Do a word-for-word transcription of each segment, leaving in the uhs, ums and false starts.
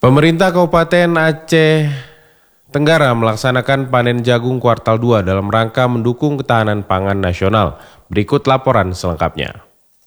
Pemerintah Kabupaten Aceh Tenggara melaksanakan panen jagung kuartal dua dalam rangka mendukung ketahanan pangan nasional. Berikut laporan selengkapnya.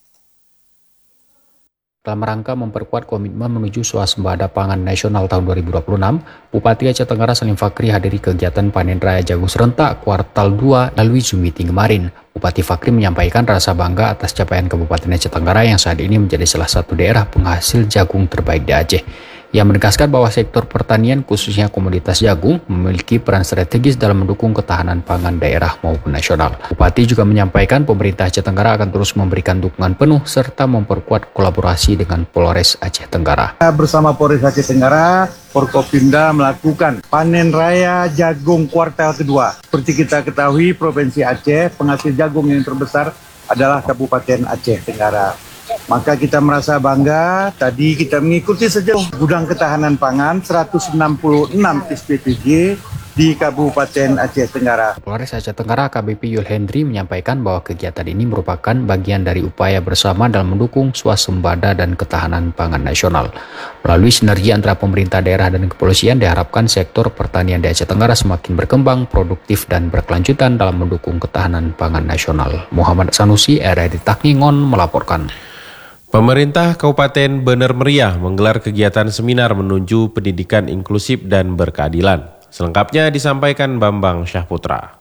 Dalam rangka memperkuat komitmen menuju swasembada pangan nasional tahun dua ribu dua puluh enam, Bupati Aceh Tenggara Salim Fakri hadiri kegiatan panen raya jagung serentak kuartal dua melalui Zoom meeting kemarin. Bupati Fakri menyampaikan rasa bangga atas capaian Kabupaten Aceh Tenggara yang saat ini menjadi salah satu daerah penghasil jagung terbaik di Aceh. Ia menegaskan bahwa sektor pertanian khususnya komoditas jagung memiliki peran strategis dalam mendukung ketahanan pangan daerah maupun nasional. Bupati juga menyampaikan pemerintah Aceh Tenggara akan terus memberikan dukungan penuh serta memperkuat kolaborasi dengan Polres Aceh Tenggara. Bersama Polres Aceh Tenggara, Forkopimda melakukan panen raya jagung kuartal kedua. Seperti kita ketahui, Provinsi Aceh penghasil jagung yang terbesar adalah Kabupaten Aceh Tenggara. Maka kita merasa bangga, tadi kita mengikuti sejauh gudang ketahanan pangan seratus enam puluh enam S P P G di Kabupaten Aceh Tenggara. Polres Aceh Tenggara A K B P Yul Hendri menyampaikan bahwa kegiatan ini merupakan bagian dari upaya bersama dalam mendukung swasembada dan ketahanan pangan nasional. Melalui sinergi antara pemerintah daerah dan kepolisian, diharapkan sektor pertanian di Aceh Tenggara semakin berkembang, produktif, dan berkelanjutan dalam mendukung ketahanan pangan nasional. Muhammad Sanusi, R R I Takengon melaporkan. Pemerintah Kabupaten Bener Meriah menggelar kegiatan seminar menuju pendidikan inklusif dan berkeadilan. Selengkapnya disampaikan Bambang Syahputra.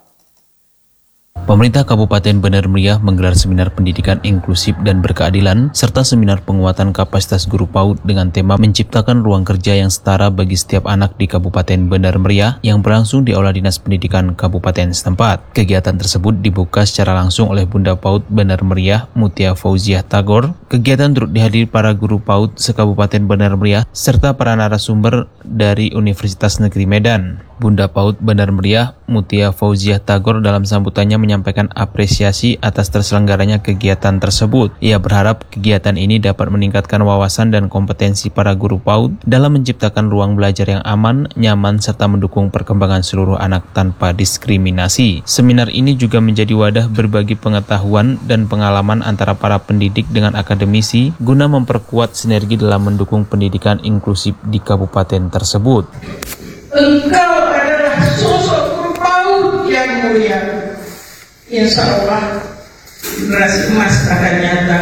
Pemerintah Kabupaten Bener Meriah menggelar seminar pendidikan inklusif dan berkeadilan serta seminar penguatan kapasitas guru PAUD dengan tema menciptakan ruang kerja yang setara bagi setiap anak di Kabupaten Bener Meriah yang berlangsung di Aula Dinas Pendidikan Kabupaten setempat. Kegiatan tersebut dibuka secara langsung oleh Bunda PAUD Bener Meriah Mutia Fauziah Tagor. Kegiatan turut dihadiri para guru PAUD se-Kabupaten Bener Meriah serta para narasumber dari Universitas Negeri Medan. Bunda PAUD Bener Meriah Mutia Fauziah Tagor dalam sambutannya menyampaikan apresiasi atas terselenggaranya kegiatan tersebut. Ia berharap kegiatan ini dapat meningkatkan wawasan dan kompetensi para guru PAUD dalam menciptakan ruang belajar yang aman, nyaman, serta mendukung perkembangan seluruh anak tanpa diskriminasi. Seminar ini juga menjadi wadah berbagi pengetahuan dan pengalaman antara para pendidik dengan akademisi guna memperkuat sinergi dalam mendukung pendidikan inklusif di kabupaten tersebut. Engkau adalah sosok guru PAUD yang mulia. Insya Allah generasi emas akan nyata.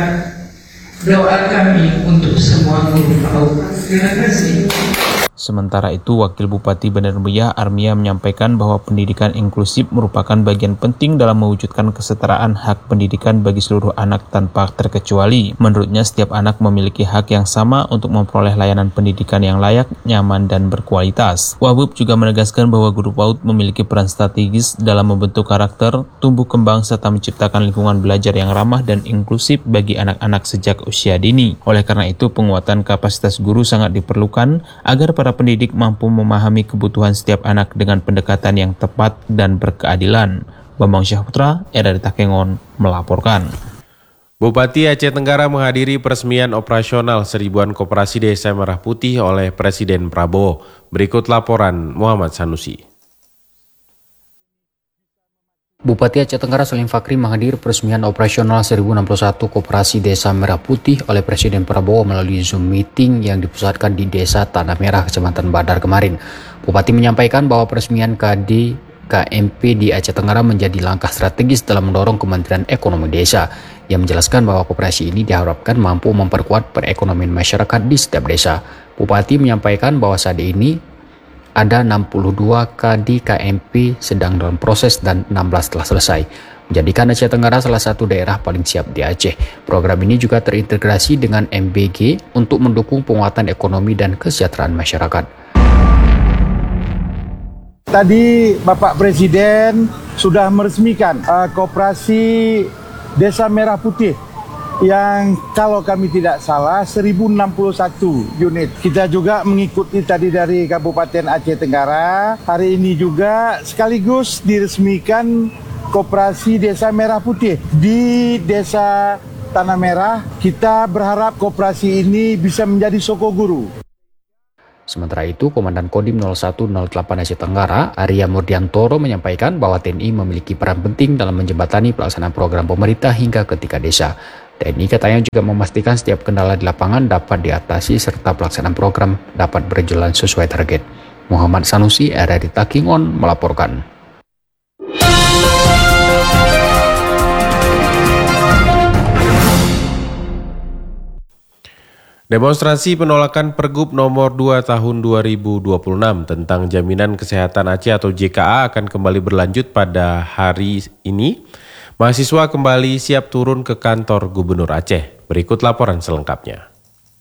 Doa kami untuk semua guru PAUD. Terima kasih. Sementara itu, Wakil Bupati Bener Meriah Armia menyampaikan bahwa pendidikan inklusif merupakan bagian penting dalam mewujudkan kesetaraan hak pendidikan bagi seluruh anak tanpa terkecuali. Menurutnya, setiap anak memiliki hak yang sama untuk memperoleh layanan pendidikan yang layak, nyaman, dan berkualitas. Wabub juga menegaskan bahwa guru PAUD memiliki peran strategis dalam membentuk karakter, tumbuh kembang, serta menciptakan lingkungan belajar yang ramah dan inklusif bagi anak-anak sejak usia dini. Oleh karena itu, penguatan kapasitas guru sangat diperlukan agar para pendidik mampu memahami kebutuhan setiap anak dengan pendekatan yang tepat dan berkeadilan. Bambang Syahputra, R R I Takengon, melaporkan. Bupati Aceh Tenggara menghadiri peresmian operasional seribuan koperasi Desa Merah Putih oleh Presiden Prabowo. Berikut laporan Muhammad Sanusi. Bupati Aceh Tenggara Salim Fakri menghadiri peresmian operasional seribu enam puluh satu Koperasi Desa Merah Putih oleh Presiden Prabowo melalui Zoom meeting yang dipusatkan di Desa Tanah Merah, Kecamatan Badar kemarin. Bupati menyampaikan bahwa peresmian K D K M P di Aceh Tenggara menjadi langkah strategis dalam mendorong Kementerian Ekonomi Desa. Ia menjelaskan bahwa koperasi ini diharapkan mampu memperkuat perekonomian masyarakat di setiap desa. Bupati menyampaikan bahwa saat ini ada enam puluh dua K D K M P sedang dalam proses dan enam belas telah selesai, menjadikan Aceh Tenggara salah satu daerah paling siap di Aceh. Program ini juga terintegrasi dengan M B G untuk mendukung penguatan ekonomi dan kesejahteraan masyarakat. Tadi Bapak Presiden sudah meresmikan uh, Koperasi Desa Merah Putih yang kalau kami tidak salah seribu enam puluh satu unit. Kita juga mengikuti tadi dari Kabupaten Aceh Tenggara. Hari ini juga sekaligus diresmikan Koperasi Desa Merah Putih di Desa Tanah Merah. Kita berharap koperasi ini bisa menjadi soko guru. Sementara itu, Komandan Kodim nol satu nol delapan Aceh Tenggara, Arya Murdiantoro menyampaikan bahwa T N I memiliki peran penting dalam menjembatani pelaksanaan program pemerintah hingga ke tingkat desa. T N I katanya juga memastikan setiap kendala di lapangan dapat diatasi serta pelaksanaan program dapat berjalan sesuai target. Muhammad Sanusi, R R I Takingon melaporkan. Demonstrasi penolakan Pergub nomor dua tahun dua ribu dua puluh enam tentang Jaminan Kesehatan Aceh atau J K A akan kembali berlanjut pada hari ini. Mahasiswa kembali siap turun ke kantor Gubernur Aceh. Berikut laporan selengkapnya.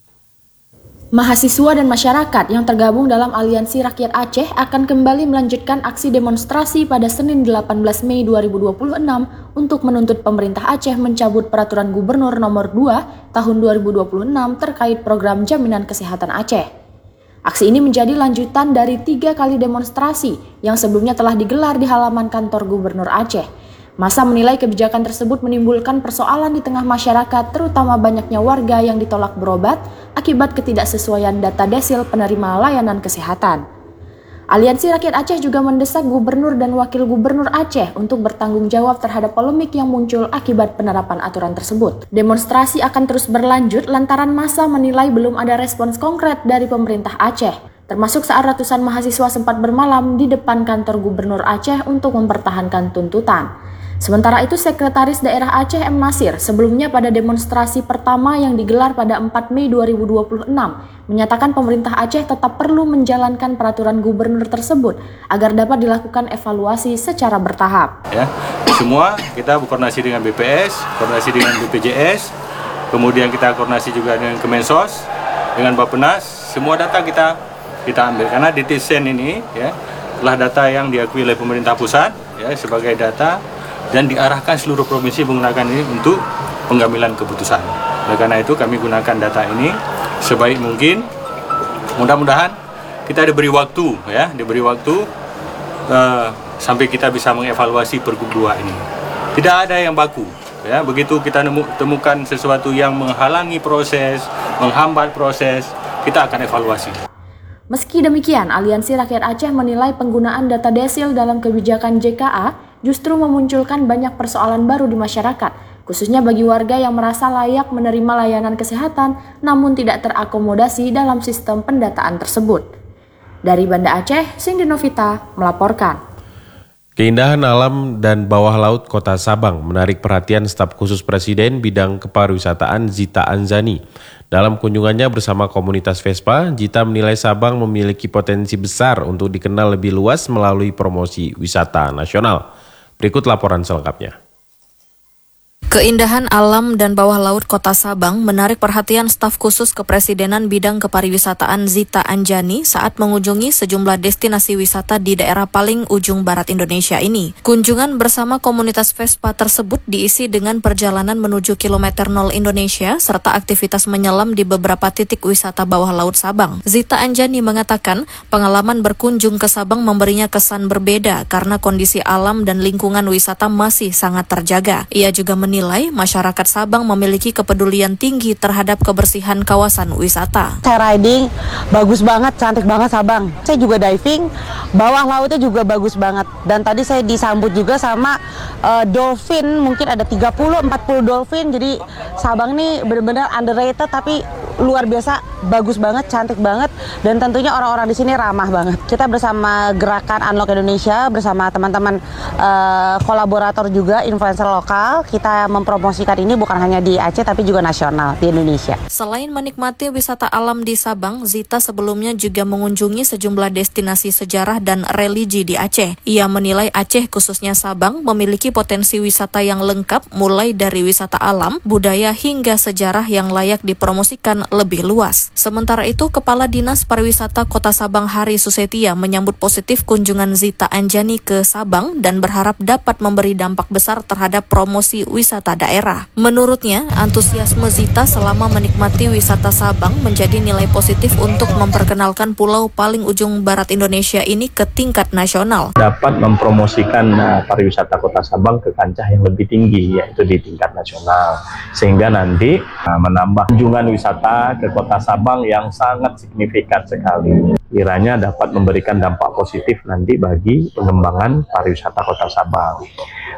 Mahasiswa dan masyarakat yang tergabung dalam Aliansi Rakyat Aceh akan kembali melanjutkan aksi demonstrasi pada Senin delapan belas Mei dua ribu dua puluh enam untuk menuntut pemerintah Aceh mencabut Peraturan Gubernur nomor dua tahun dua ribu dua puluh enam terkait program Jaminan Kesehatan Aceh. Aksi ini menjadi lanjutan dari tiga kali demonstrasi yang sebelumnya telah digelar di halaman kantor Gubernur Aceh. Massa menilai kebijakan tersebut menimbulkan persoalan di tengah masyarakat, terutama banyaknya warga yang ditolak berobat akibat ketidaksesuaian data desil penerima layanan kesehatan. Aliansi Rakyat Aceh juga mendesak Gubernur dan Wakil Gubernur Aceh untuk bertanggung jawab terhadap polemik yang muncul akibat penerapan aturan tersebut. Demonstrasi akan terus berlanjut lantaran massa menilai belum ada respons konkret dari pemerintah Aceh, termasuk saat ratusan mahasiswa sempat bermalam di depan kantor Gubernur Aceh untuk mempertahankan tuntutan. Sementara itu, Sekretaris Daerah Aceh M. Nasir sebelumnya pada demonstrasi pertama yang digelar pada empat Mei dua ribu dua puluh enam menyatakan pemerintah Aceh tetap perlu menjalankan peraturan gubernur tersebut agar dapat dilakukan evaluasi secara bertahap. Ya, semua kita berkoordinasi dengan B P S, koordinasi dengan B P J S, kemudian kita koordinasi juga dengan Kemensos, dengan Bappenas, semua data kita kita ambil karena D T S E N ini ya telah data yang diakui oleh pemerintah pusat ya sebagai data dan diarahkan seluruh provinsi menggunakan ini untuk pengambilan keputusan. Oleh karena itu kami gunakan data ini sebaik mungkin. Mudah-mudahan kita diberi waktu ya, diberi waktu uh, sampai kita bisa mengevaluasi Pergub dua ini. Tidak ada yang baku ya. Begitu kita nemu, temukan sesuatu yang menghalangi proses, menghambat proses, kita akan evaluasi. Meski demikian, Aliansi Rakyat Aceh menilai penggunaan data desil dalam kebijakan J K A justru memunculkan banyak persoalan baru di masyarakat, khususnya bagi warga yang merasa layak menerima layanan kesehatan namun tidak terakomodasi dalam sistem pendataan tersebut. Dari Banda Aceh, Cindy Novita melaporkan. Keindahan alam dan bawah laut Kota Sabang menarik perhatian staf khusus Presiden bidang kepariwisataan Zita Anzani. Dalam kunjungannya bersama komunitas Vespa, Zita menilai Sabang memiliki potensi besar untuk dikenal lebih luas melalui promosi wisata nasional. Berikut laporan selengkapnya. Keindahan alam dan bawah laut Kota Sabang menarik perhatian staf khusus Kepresidenan Bidang Kepariwisataan Zita Anzani saat mengunjungi sejumlah destinasi wisata di daerah paling ujung barat Indonesia ini. Kunjungan bersama komunitas Vespa tersebut diisi dengan perjalanan menuju kilometer nol Indonesia serta aktivitas menyelam di beberapa titik wisata bawah laut Sabang. Zita Anzani mengatakan pengalaman berkunjung ke Sabang memberinya kesan berbeda karena kondisi alam dan lingkungan wisata masih sangat terjaga. Ia juga menilai Nilai masyarakat Sabang memiliki kepedulian tinggi terhadap kebersihan kawasan wisata. Saya riding, bagus banget, cantik banget Sabang. Saya juga diving, bawah lautnya juga bagus banget. Dan tadi saya disambut juga sama uh, dolphin, mungkin ada tiga puluh sampai empat puluh dolphin. Jadi Sabang ini benar-benar underrated tapi luar biasa, bagus banget, cantik banget. Dan tentunya orang-orang di sini ramah banget. Kita bersama Gerakan Unlock Indonesia, bersama teman-teman uh, kolaborator juga, influencer lokal, kita mempromosikan ini bukan hanya di Aceh tapi juga nasional di Indonesia. Selain menikmati wisata alam di Sabang, Zita sebelumnya juga mengunjungi sejumlah destinasi sejarah dan religi di Aceh. Ia menilai Aceh khususnya Sabang memiliki potensi wisata yang lengkap mulai dari wisata alam, budaya hingga sejarah yang layak dipromosikan lebih luas. Sementara itu, Kepala Dinas Pariwisata Kota Sabang Hari Susetia menyambut positif kunjungan Zita Anzani ke Sabang dan berharap dapat memberi dampak besar terhadap promosi wisata daerah. Menurutnya, antusiasme Zita selama menikmati wisata Sabang menjadi nilai positif untuk memperkenalkan pulau paling ujung barat Indonesia ini ke tingkat nasional. Dapat mempromosikan uh, pariwisata Kota Sabang ke kancah yang lebih tinggi, yaitu di tingkat nasional. Sehingga nanti uh, menambah kunjungan wisata ke Kota Sabang yang sangat signifikan sekali. Kiranya dapat memberikan dampak positif nanti bagi pengembangan pariwisata Kota Sabang.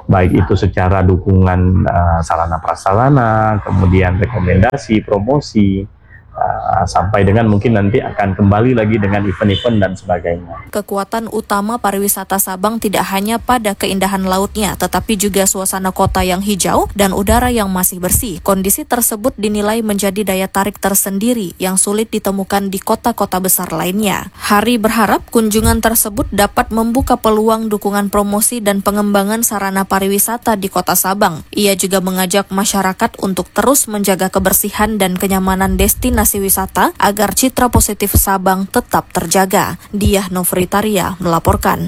baik itu secara dukungan uh, sarana prasarana, kemudian rekomendasi, promosi, Uh, sampai dengan mungkin nanti akan kembali lagi dengan event-event dan sebagainya. Kekuatan utama pariwisata Sabang tidak hanya pada keindahan lautnya, tetapi juga suasana kota yang hijau dan udara yang masih bersih. Kondisi tersebut dinilai menjadi daya tarik tersendiri yang sulit ditemukan di kota-kota besar lainnya. Hari berharap kunjungan tersebut dapat membuka peluang dukungan promosi dan pengembangan sarana pariwisata di kota Sabang. Ia juga mengajak masyarakat untuk terus menjaga kebersihan dan kenyamanan destinasi wisata agar citra positif Sabang tetap terjaga. Diah Novritaria melaporkan.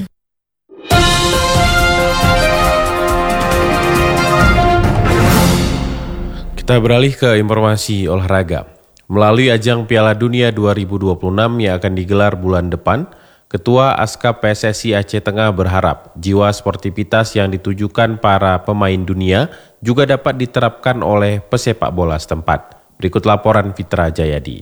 Kita beralih ke informasi olahraga. Melalui ajang Piala Dunia dua ribu dua puluh enam yang akan digelar bulan depan, Ketua Aska P S S I Aceh Tengah berharap jiwa sportivitas yang ditujukan para pemain dunia juga dapat diterapkan oleh pesepak bola setempat. Berikut laporan Fitra Jayadi.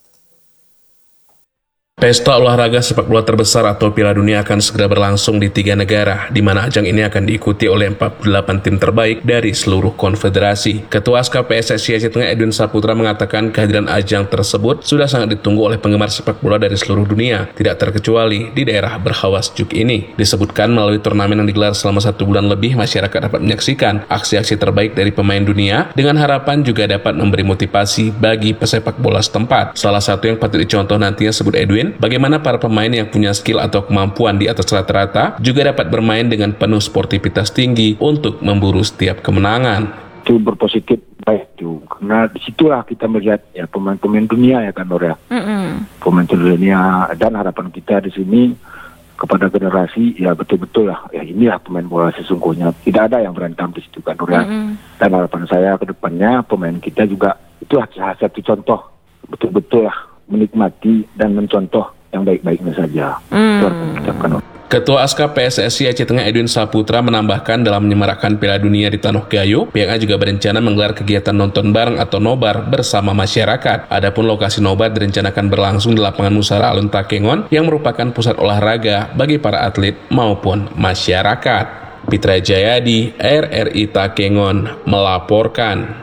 Pesta olahraga sepak bola terbesar atau Piala Dunia akan segera berlangsung di tiga negara, di mana ajang ini akan diikuti oleh empat puluh delapan tim terbaik dari seluruh konfederasi. Ketua Aska P S S I Aceh Tengah Edwin Saputra mengatakan kehadiran ajang tersebut sudah sangat ditunggu oleh penggemar sepak bola dari seluruh dunia, tidak terkecuali di daerah berhawa sejuk ini. Disebutkan melalui turnamen yang digelar selama satu bulan lebih, masyarakat dapat menyaksikan aksi-aksi terbaik dari pemain dunia, dengan harapan juga dapat memberi motivasi bagi pesepak bola setempat. Salah satu yang patut dicontoh nantinya, sebut Edwin, bagaimana para pemain yang punya skill atau kemampuan di atas rata-rata juga dapat bermain dengan penuh sportivitas tinggi untuk memburu setiap kemenangan. Itu berpositif baik itu, karena disitulah kita melihat ya pemain-pemain dunia ya kan Nora. Mm-hmm. Pemain dunia, dan harapan kita di sini kepada generasi ya betul-betul lah ya inilah pemain bola sesungguhnya. Tidak ada yang berantem di situ kan Nora. Mm-hmm. Dan harapan saya ke depannya pemain kita juga itu satu contoh betul-betul lah menikmati dan mencontoh yang baik-baiknya saja. Hmm. Ketua Aska P S S I Aceh Tengah Edwin Saputra menambahkan dalam menyemarakkan Piala Dunia di Tanah Gayo, pihaknya juga berencana menggelar kegiatan nonton bareng atau nobar bersama masyarakat. Adapun lokasi nobar direncanakan berlangsung di lapangan Musara Alun Takengon yang merupakan pusat olahraga bagi para atlet maupun masyarakat. Fitra Jayadi, R R I Takengon melaporkan.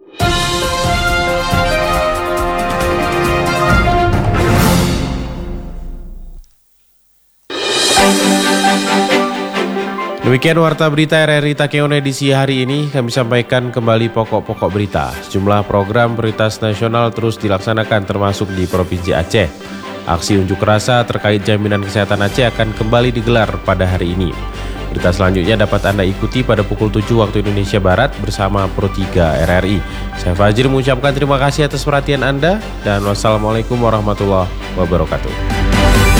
Demikian Warta Berita R R I Takengon edisi hari ini. Kami sampaikan kembali pokok-pokok berita. Sejumlah program prioritas nasional terus dilaksanakan termasuk di Provinsi Aceh. Aksi unjuk rasa terkait jaminan kesehatan Aceh akan kembali digelar pada hari ini. Berita selanjutnya dapat Anda ikuti pada pukul tujuh waktu Indonesia Barat bersama Pro tiga R R I. Saya Fajir mengucapkan terima kasih atas perhatian Anda dan wassalamualaikum warahmatullahi wabarakatuh.